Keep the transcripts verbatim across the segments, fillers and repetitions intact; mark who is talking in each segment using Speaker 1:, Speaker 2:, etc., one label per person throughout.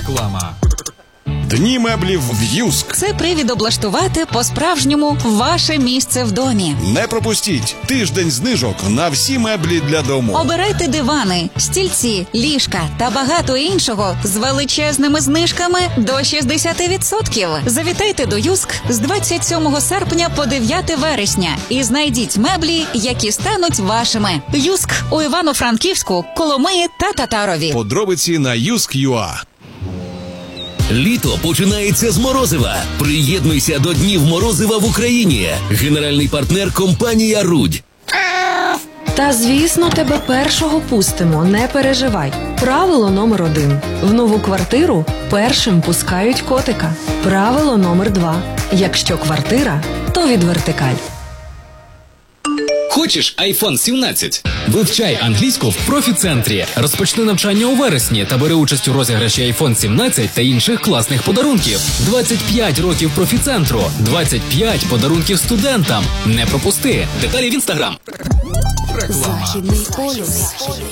Speaker 1: Реклама.
Speaker 2: Дні меблів в Юск.
Speaker 3: Це привід облаштувати по-справжньому ваше місце в домі.
Speaker 2: Не пропустіть тиждень знижок на всі меблі для дому.
Speaker 3: Обирайте дивани, стільці, ліжка та багато іншого з величезними знижками до шістдесят відсотків. Завітайте до Юск з двадцять сьомого серпня по дев'яте вересня і знайдіть меблі, які стануть вашими. Юск у Івано-Франківську, Коломиї та Татарові.
Speaker 2: Подробиці на юск точка ю а.
Speaker 4: Літо починається з морозива. Приєднуйся до Днів морозива в Україні. Генеральний партнер – компанія «Рудь».
Speaker 5: Та, звісно, тебе першого пустимо, не переживай. Правило номер один. В нову квартиру першим пускають котика. Правило номер два. Якщо квартира, то від Вертикаль.
Speaker 1: Хочеш айфон сімнадцять? Вивчай англійську в профі-центрі. Розпочни навчання у вересні та бери участь у розіграші айфон сімнадцять та інших класних подарунків. двадцять п'ять років профі-центру. двадцять п'ять подарунків студентам. Не пропусти. Деталі в інстаграм.
Speaker 6: Західний полюс.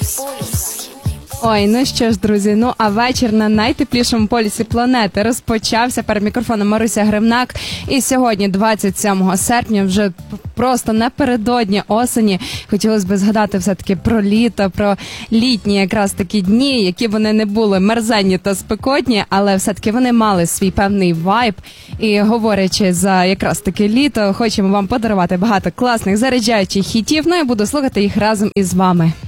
Speaker 7: Ой, ну що ж, друзі, ну а вечір на найтеплішому полюсі планети розпочався. Перед мікрофоном Маруся Гривнак. І сьогодні, двадцять сьомого серпня, вже просто напередодні осені, хотілося б згадати все-таки про літо, про літні якраз такі дні, які вони не були мерзенні та спекотні, але все-таки вони мали свій певний вайб. І говорячи за якраз таки літо, хочемо вам подарувати багато класних заряджаючих хітів, ну і буду слухати їх разом із вами.